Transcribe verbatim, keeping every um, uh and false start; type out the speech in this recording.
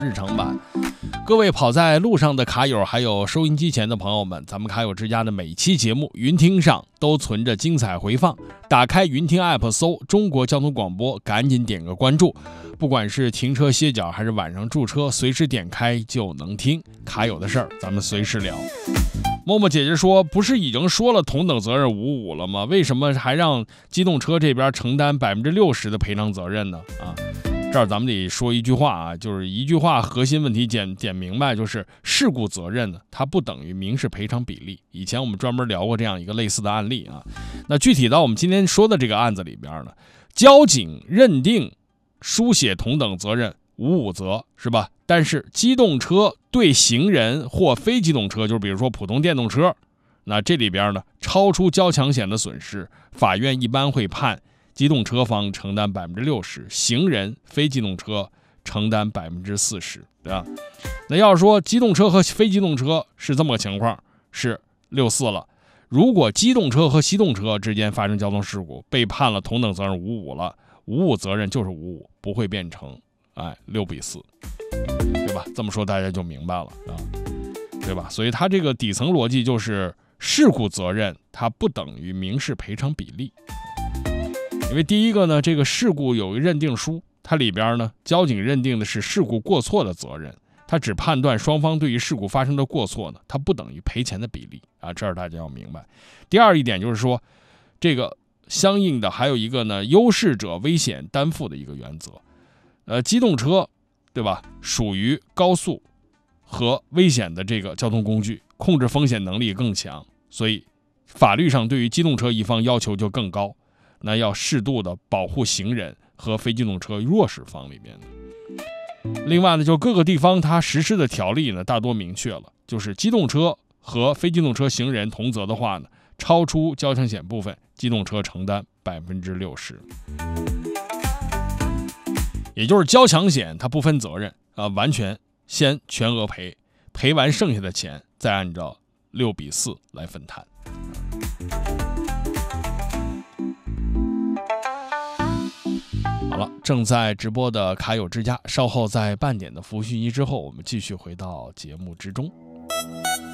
日常版。各位跑在路上的卡友，还有收音机前的朋友们，咱们卡友之家的每期节目云听上都存着精彩回放，打开云听 app 搜中国交通广播，赶紧点个关注，不管是停车歇脚还是晚上驻车，随时点开就能听。卡友的事儿咱们随时聊。默默姐姐说，不是已经说了同等责任五五了吗？为什么还让机动车这边承担百分之六十的赔偿责任呢？啊，这儿咱们得说一句话啊，就是一句话核心问题点点明白，就是事故责任呢，它不等于民事赔偿比例。以前我们专门聊过这样一个类似的案例啊。那具体到我们今天说的这个案子里边呢，交警认定书写同等责任五五责，是吧？但是机动车对行人或非机动车，就是比如说普通电动车，那这里边呢超出交强险的损失，法院一般会判机动车方承担百分之六十，行人非机动车承担百分之四十，对吧？那要是说机动车和非机动车是这么个情况，是六四了。如果机动车和机动车之间发生交通事故，被判了同等责任五五了，五五责任就是五五，不会变成哎六比四，对吧？这么说大家就明白了啊，对吧？所以它这个底层逻辑就是事故责任它不等于民事赔偿比例。因为第一个呢，这个事故有一个认定书，它里边呢，交警认定的是事故过错的责任，它只判断双方对于事故发生的过错呢，它不等于赔钱的比例啊，这儿大家要明白。第二一点就是说，这个相应的还有一个呢，优势者危险担负的一个原则。呃，机动车，对吧，属于高速和危险的这个交通工具，控制风险能力更强，所以法律上对于机动车一方要求就更高。那要适度的保护行人和非机动车弱势方里面的。另外呢，就各个地方它实施的条例呢，大多明确了，就是机动车和非机动车行人同责的话呢，超出交强险部分，机动车承担百分之六十。也就是交强险它不分责任啊，完全先全额赔，赔完剩下的钱再按照六比四来分摊。好了，正在直播的卡友之家，稍后在半点的服务讯息之后，我们继续回到节目之中。